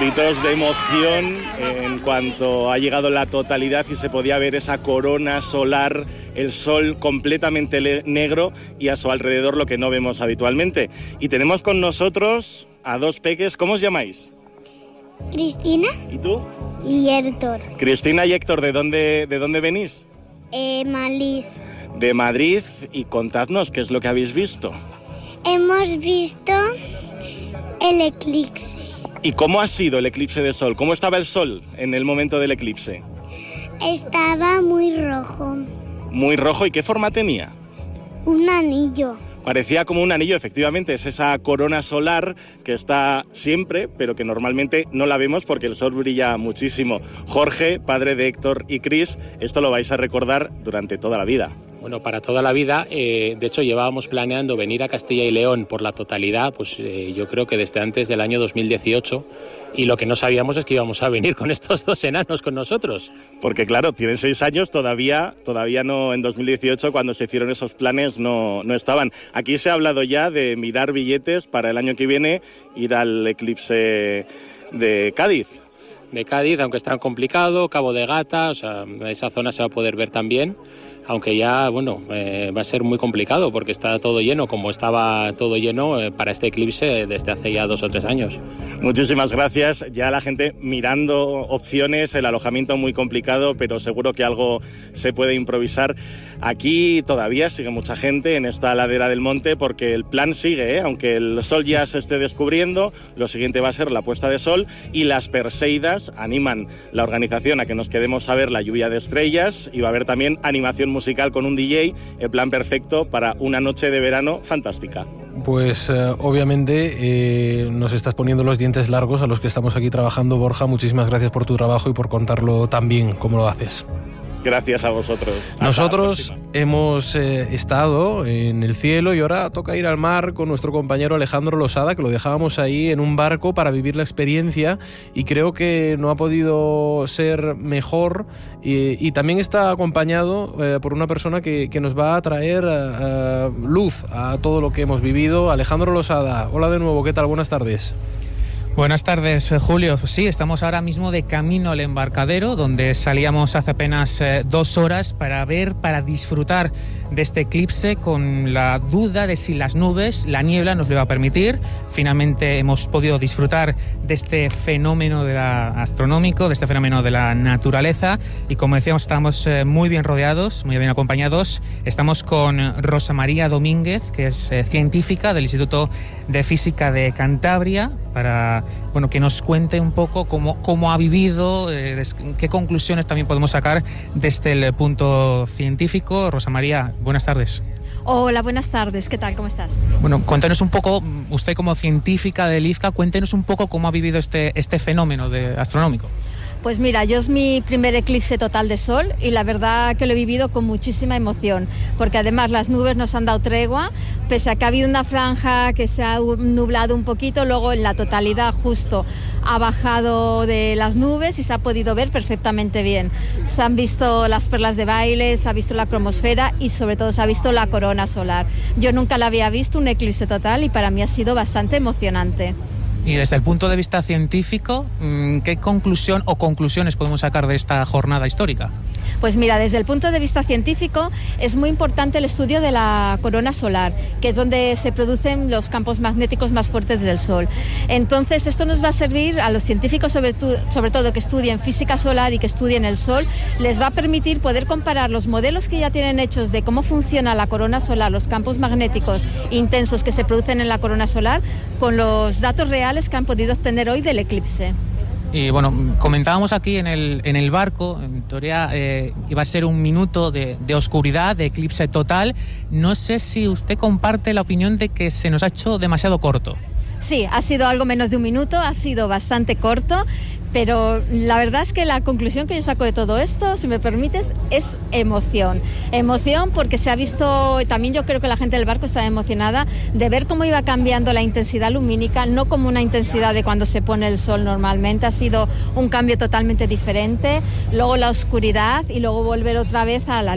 Gritos de emoción en cuanto ha llegado la totalidad y se podía ver esa corona solar, el sol completamente negro y a su alrededor lo que no vemos habitualmente. Y tenemos con nosotros a dos peques. ¿Cómo os llamáis? Cristina. ¿Y tú? Y Héctor. Cristina y Héctor, ¿de dónde venís? Madrid. De Madrid. Y contadnos, ¿qué es lo que habéis visto? Hemos visto el eclipse. ¿Y cómo ha sido el eclipse de sol? ¿Cómo estaba el sol en el momento del eclipse? Estaba muy rojo. Muy rojo. ¿Y qué forma tenía? Un anillo. Parecía como un anillo, efectivamente, es esa corona solar que está siempre, pero que normalmente no la vemos porque el sol brilla muchísimo. Jorge, padre de Héctor y Cris, esto lo vais a recordar durante toda la vida. Bueno, para toda la vida. De hecho, llevábamos planeando venir a Castilla y León por la totalidad, pues yo creo que desde antes del año 2018, y lo que no sabíamos es que íbamos a venir con estos dos enanos con nosotros. Porque claro, tienen 6 años, todavía no, en 2018, cuando se hicieron esos planes, no estaban. Aquí se ha hablado ya de mirar billetes para el año que viene, ir al eclipse de Cádiz. De Cádiz, aunque está complicado, Cabo de Gata, o sea, esa zona se va a poder ver también. Aunque ya, bueno, va a ser muy complicado porque está todo lleno, como estaba todo lleno para este eclipse desde hace ya 2 o 3 años. Muchísimas gracias. Ya la gente mirando opciones, el alojamiento muy complicado, pero seguro que algo se puede improvisar. Aquí todavía sigue mucha gente en esta ladera del monte porque el plan sigue, aunque el sol ya se esté descubriendo, lo siguiente va a ser la puesta de sol y las Perseidas animan la organización a que nos quedemos a ver la lluvia de estrellas y va a haber también animación musical con un DJ, el plan perfecto para una noche de verano fantástica. Pues obviamente nos estás poniendo los dientes largos a los que estamos aquí trabajando, Borja. Muchísimas gracias por tu trabajo y por contarlo tan bien como lo haces. Gracias a vosotros. Nosotros hemos estado en el cielo y ahora toca ir al mar con nuestro compañero Alejandro Losada, que lo dejábamos ahí en un barco para vivir la experiencia y creo que no ha podido ser mejor y también está acompañado por una persona que nos va a traer luz a todo lo que hemos vivido. Alejandro Losada, hola de nuevo, ¿qué tal? Buenas tardes. Buenas tardes, Julio. Sí, estamos ahora mismo de camino al embarcadero, donde salíamos hace apenas 2 horas para disfrutar de este eclipse con la duda de si las nubes, la niebla nos lo va a permitir. Finalmente hemos podido disfrutar de este fenómeno astronómico, de este fenómeno de la naturaleza y como decíamos estamos muy bien rodeados, muy bien acompañados. Estamos con Rosa María Domínguez, que es científica del Instituto de Física de Cantabria, para que nos cuente un poco cómo ha vivido, qué conclusiones también podemos sacar desde el punto científico. Rosa María, buenas tardes. Hola, buenas tardes. ¿Qué tal? ¿Cómo estás? Bueno, cuéntanos un poco, usted como científica del IFCA, cuéntenos un poco cómo ha vivido este fenómeno astronómico. Pues mira, yo es mi primer eclipse total de sol y la verdad que lo he vivido con muchísima emoción, porque además las nubes nos han dado tregua, pese a que ha habido una franja que se ha nublado un poquito, luego en la totalidad justo ha bajado de las nubes y se ha podido ver perfectamente bien. Se han visto las perlas de baile, se ha visto la cromosfera y sobre todo se ha visto la corona solar. Yo nunca la había visto, un eclipse total, y para mí ha sido bastante emocionante. Y desde el punto de vista científico, ¿qué conclusión o conclusiones podemos sacar de esta jornada histórica? Pues mira, desde el punto de vista científico es muy importante el estudio de la corona solar, que es donde se producen los campos magnéticos más fuertes del Sol. Entonces esto nos va a servir a los científicos, sobre todo que estudien física solar y que estudien el Sol, les va a permitir poder comparar los modelos que ya tienen hechos de cómo funciona la corona solar, los campos magnéticos intensos que se producen en la corona solar, con los datos reales que han podido obtener hoy del eclipse. Y bueno, comentábamos aquí en el barco, en teoría iba a ser un minuto de oscuridad, de eclipse total. No sé si usted comparte la opinión de que se nos ha hecho demasiado corto. Sí, ha sido algo menos de un minuto, ha sido bastante corto, pero la verdad es que la conclusión que yo saco de todo esto, si me permites, es emoción. Emoción porque se ha visto, también yo creo que la gente del barco estaba emocionada de ver cómo iba cambiando la intensidad lumínica, no como una intensidad de cuando se pone el sol normalmente, ha sido un cambio totalmente diferente, luego la oscuridad y luego volver otra vez a la